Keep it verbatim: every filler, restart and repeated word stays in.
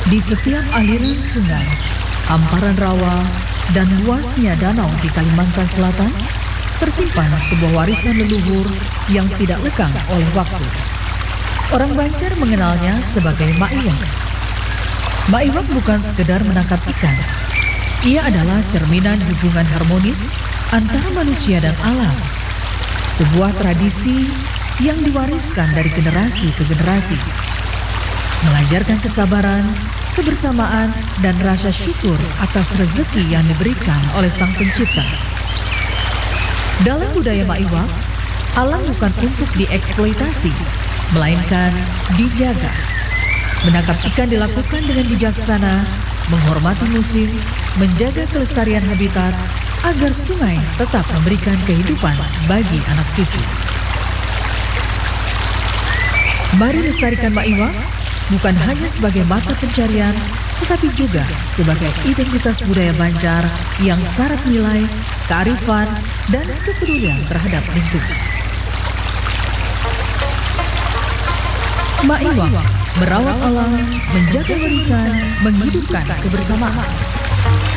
Di setiap aliran sungai, hamparan rawa, dan luasnya danau di Kalimantan Selatan, tersimpan sebuah warisan leluhur yang tidak lekang oleh waktu. Orang Banjar mengenalnya sebagai Mak Iwak. Mak Iwak bukan sekedar menangkap ikan. Ia adalah cerminan hubungan harmonis antara manusia dan alam. Sebuah tradisi yang diwariskan dari generasi ke generasi, mengajarkan kesabaran, kebersamaan, dan rasa syukur atas rezeki yang diberikan oleh Sang Pencipta. Dalam budaya Mak Iwak, alam bukan untuk dieksploitasi, melainkan dijaga. Menangkap ikan dilakukan dengan bijaksana, menghormati musim, menjaga kelestarian habitat, agar sungai tetap memberikan kehidupan bagi anak cucu. Mari lestarikan Mak Iwak, bukan hanya sebagai mata pencarian, tetapi juga sebagai identitas budaya Banjar yang syarat nilai, kearifan, dan kepedulian terhadap lingkungan. Mak Iwak merawat alam, menjaga warisan, menghidupkan kebersamaan.